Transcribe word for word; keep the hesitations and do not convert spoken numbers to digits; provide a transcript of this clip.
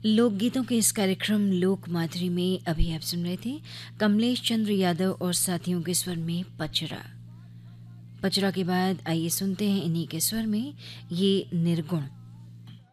लोकगीतों के इस कार्यक्रम लोक माधुरी में अभी आप सुन रहे थे कमलेश चंद्र यादव और साथियों के स्वर में पचरा। पचरा के बाद आइए सुनते हैं इन्हीं के स्वर में ये निर्गुण।